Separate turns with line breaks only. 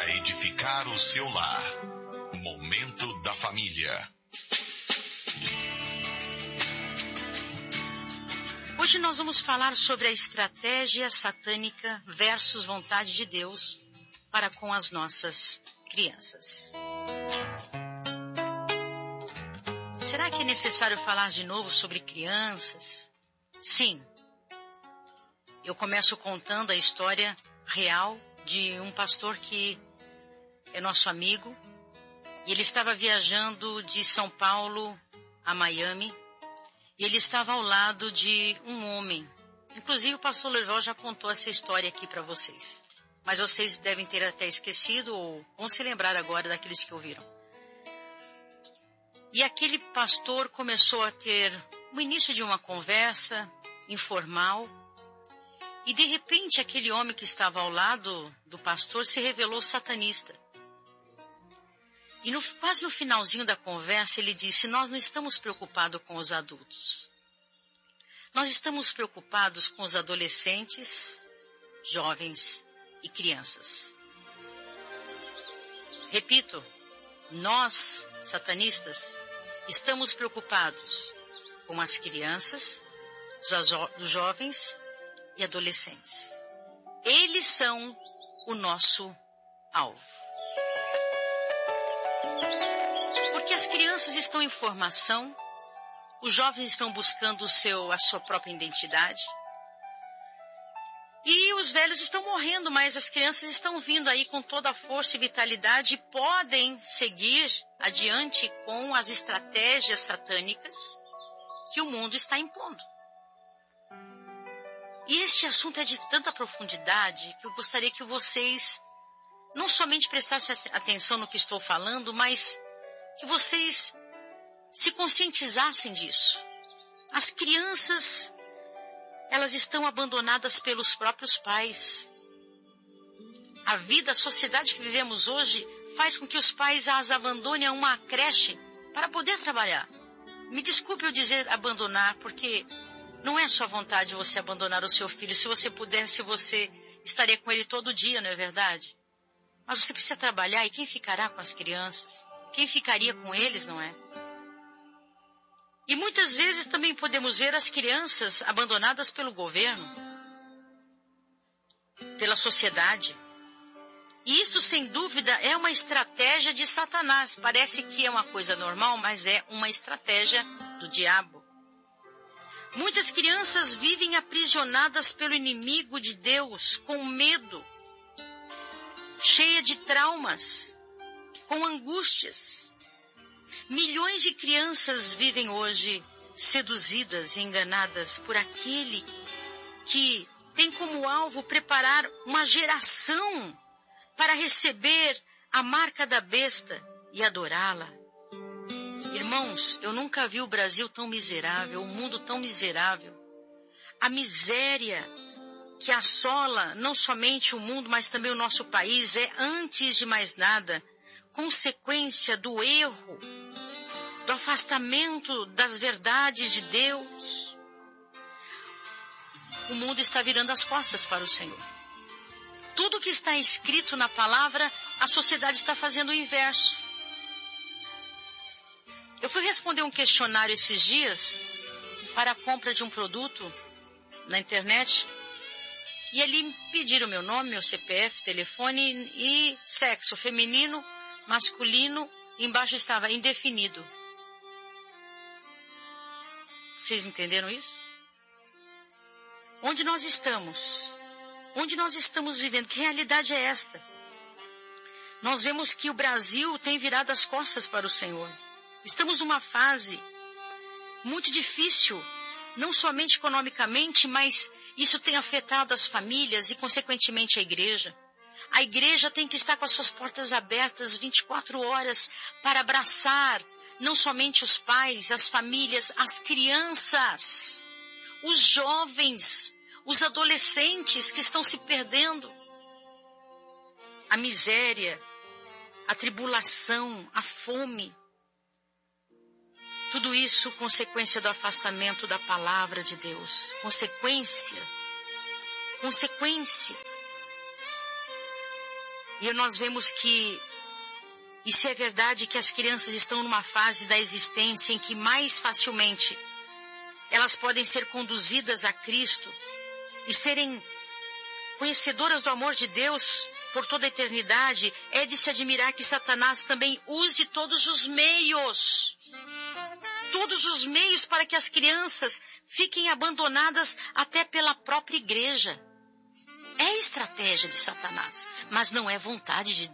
para edificar o seu lar. Momento da Família.
Hoje nós vamos falar sobre a estratégia satânica versus vontade de Deus para com as nossas crianças. Será que é necessário falar de novo sobre crianças? Sim. Eu começo contando a história real de um pastor que é nosso amigo. E ele estava viajando de São Paulo a Miami. E ele estava ao lado de um homem. Inclusive o pastor Lorival já contou essa história aqui para vocês. Mas vocês devem ter até esquecido ou vão se lembrar agora daqueles que ouviram. E aquele pastor começou a ter o início de uma conversa informal. E de repente aquele homem que estava ao lado do pastor se revelou satanista. E quase no finalzinho da conversa ele disse: nós não estamos preocupados com os adultos. Nós estamos preocupados com os adolescentes, jovens e crianças. Repito, nós, satanistas, estamos preocupados com as crianças, os jovens e adolescentes. Eles são o nosso alvo. Porque as crianças estão em formação, os jovens estão buscando a sua própria identidade, e os velhos estão morrendo, mas as crianças estão vindo aí com toda a força e vitalidade e podem seguir adiante com as estratégias satânicas que o mundo está impondo. E este assunto é de tanta profundidade que eu gostaria que vocês não somente prestassem atenção no que estou falando, mas que vocês se conscientizassem disso. As crianças, elas estão abandonadas pelos próprios pais. A vida, a sociedade que vivemos hoje faz com que os pais as abandonem a uma creche para poder trabalhar. Me desculpe eu dizer abandonar, porque não é sua vontade você abandonar o seu filho. Se você pudesse, você estaria com ele todo dia, não é verdade? Mas você precisa trabalhar, e quem ficará com as crianças? Quem ficaria com eles, não é? E muitas vezes também podemos ver as crianças abandonadas pelo governo, pela sociedade. E isso, sem dúvida, é uma estratégia de Satanás. Parece que é uma coisa normal, mas é uma estratégia do diabo. Muitas crianças vivem aprisionadas pelo inimigo de Deus, com medo, cheia de traumas, com angústias. Milhões de crianças vivem hoje seduzidas e enganadas por aquele que tem como alvo preparar uma geração para receber a marca da besta e adorá-la. Irmãos, eu nunca vi o Brasil tão miserável, o mundo tão miserável. A miséria que assola não somente o mundo, mas também o nosso país é, antes de mais nada, consequência do erro, do afastamento das verdades de Deus. O mundo está virando as costas para o Senhor. Tudo que está escrito na palavra, a sociedade está fazendo o inverso. Eu fui responder um questionário esses dias para a compra de um produto na internet, e ali me pediram meu nome, meu CPF, telefone e sexo, feminino, masculino, e embaixo estava indefinido. Vocês entenderam isso? Onde nós estamos? Onde nós estamos vivendo? Que realidade é esta? Nós vemos que o Brasil tem virado as costas para o Senhor. Estamos numa fase muito difícil, não somente economicamente, mas isso tem afetado as famílias e, consequentemente, a igreja. A igreja tem que estar com as suas portas abertas 24 horas para abraçar não somente os pais, as famílias, as crianças, os jovens, os adolescentes que estão se perdendo. A miséria, a tribulação, a fome. Tudo isso consequência do afastamento da palavra de Deus. Consequência. E nós vemos que, e se é verdade que as crianças estão numa fase da existência em que mais facilmente elas podem ser conduzidas a Cristo e serem conhecedoras do amor de Deus por toda a eternidade, é de se admirar que Satanás também use todos os meios para que as crianças fiquem abandonadas até pela própria igreja. É estratégia de Satanás, mas não é vontade de